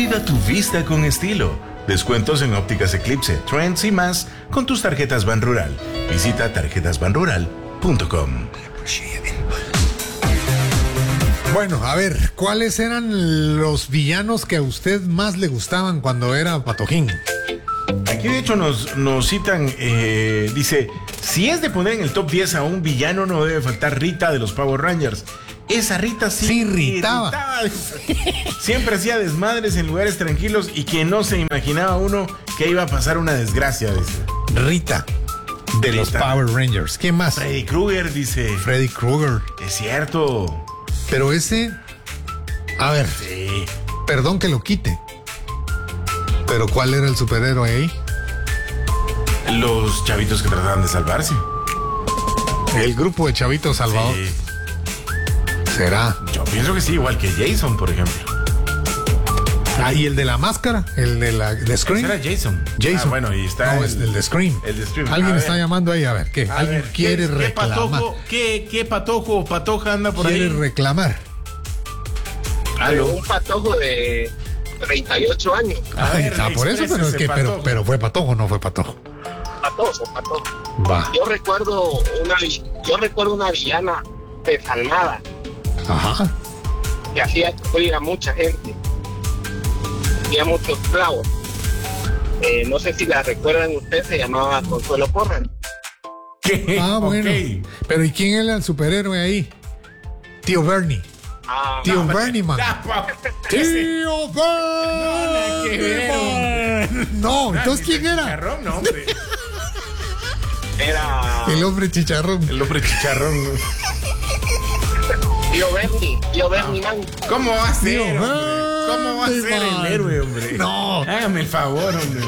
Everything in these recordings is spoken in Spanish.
Cuida tu vista con estilo. Descuentos en ópticas Eclipse, Trends y más con tus tarjetas Banrural. Visita tarjetasbanrural.com. Bueno, a ver, ¿cuáles eran los villanos que a usted más le gustaban cuando era Patojín? Aquí de hecho nos citan, dice, si es de poner en el top 10 a un villano no debe faltar Rita de los Power Rangers. Esa Rita sí irritaba. Siempre hacía desmadres en lugares tranquilos y que no se imaginaba uno que iba a pasar una desgracia, dice. Rita de los Power Rangers. ¿Qué más? Freddy Krueger, dice. Freddy Krueger. Es cierto. Pero ese, a ver, Sí. perdón que lo quite, pero ¿cuál era el superhéroe ahí? Los chavitos que trataban de salvarse. El grupo de chavitos Salvador. Sí. ¿Será? Yo pienso que sí, igual que Jason, por ejemplo. Ah, y el de la máscara, el de Scream. Ese era Jason. Jason. Ah, bueno, y está No, es el de Scream. El de Scream. Alguien A está ver. llamando ahí, a ver, ¿qué? A Alguien ver, quiere ¿qué reclamar. ¿Qué patojo o patoja anda por Quiere ahí? reclamar. Aló. Un patojo de 38 años. A Ay, ver, está por eso, pero es que, patojo. pero fue patojo, no fue patojo. Patojo. Va. Yo recuerdo una villana desalmada Ajá. que hacía sufrir a mucha gente. Hacía muchos clavos. No sé si la recuerdan ustedes, se llamaba Consuelo Porras. ¿Qué? Ah, bueno. Ok. Pero ¿y quién era el superhéroe ahí? Tío Bernie. Ah, Tío Bernie, man. Ya, pa- Tío nada que ver, Bernie. No, entonces ¿quién era? Chicharrón, no, hombre. era El hombre chicharrón. El hombre chicharrón. Tío Bernie, man. ¿Cómo va a ser, Tío hombre? ¿Cómo va a Bernie, ser man. el héroe, hombre? No. Hágame el favor, hombre.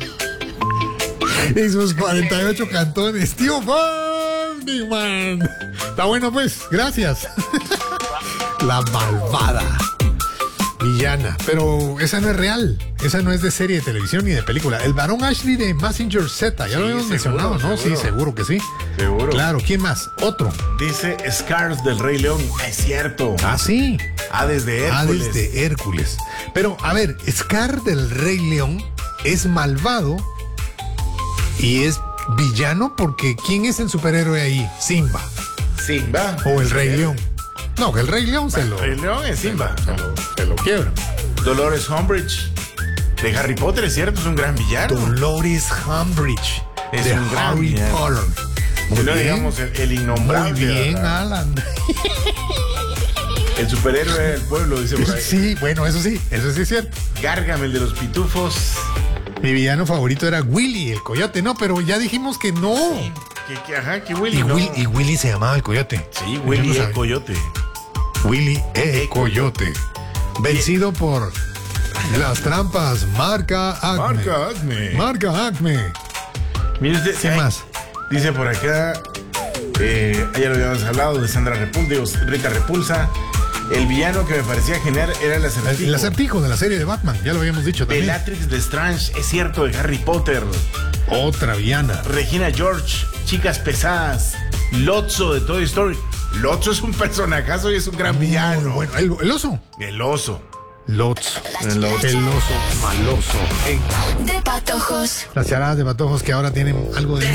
Y sus 48 cantones. Tío Bernie, man. Está bueno, pues. Gracias. La malvada villana. Pero esa no es real. Esa no es de serie de televisión ni de película. El varón Ashley de Mazinger Z. Ya lo habíamos mencionado, ¿no? Sí, seguro que sí. Seguro. Claro. ¿Quién más? Otro. Dice Scars del Rey León. Es cierto. Ah, sí. Hades de Hércules. Hades de Hércules. Pero, a ver, Scar del Rey León es malvado y es villano porque ¿quién es el superhéroe ahí? Simba. Simba. O el Rey León. No, que el Rey León se lo... El Rey León es Simba. Se lo quiebra. Dolores Umbridge de Harry Potter, es cierto, es un gran villano. Dolores Umbridge Es de un gran Harry villano. Potter. Y Muy no bien. digamos el innombrable. Muy bien, ¿verdad? Alan. El superhéroe del pueblo, dice por ahí. Sí, bueno, eso sí es cierto. Gargamel de los pitufos. Mi villano favorito era Willy, el coyote, no, pero ya dijimos que no. Que Willy, Y, ¿no? y Willy se llamaba el coyote. Sí, Yo Willy no el sabía. coyote. Willy Coyote. Vencido por las trampas Marca Acme. Marca Acme. Marca Acme. Mire usted, ¿Qué más? Dice por acá, ya lo habíamos hablado de Sandra Repulsa, Rita Repulsa. El villano que me parecía genial era el acertijo. El acertijo de la serie de Batman, ya lo habíamos dicho también. Bellatrix de Strange, es cierto, de Harry Potter. Otra villana. Regina George, Chicas Pesadas. Lotso de Toy Story. Lotso es un personajazo y es un gran villano. Bueno, el oso. El oso. Lotso. El oso. El oso maloso. De patojos. Las charadas de patojos que ahora tienen algo de